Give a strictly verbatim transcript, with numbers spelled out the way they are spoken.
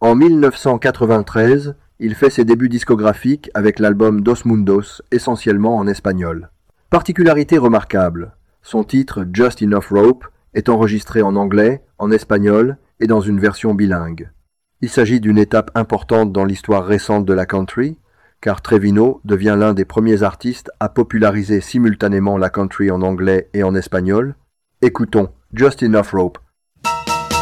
En mille neuf cent quatre-vingt-treize, il fait ses débuts discographiques avec l'album Dos Mundos, essentiellement en espagnol. Particularité remarquable, son titre Just Enough Rope est enregistré en anglais, en espagnol et dans une version bilingue. Il s'agit d'une étape importante dans l'histoire récente de la country, car Trevino devient l'un des premiers artistes à populariser simultanément la country en anglais et en espagnol. Écoutons Just Enough Rope.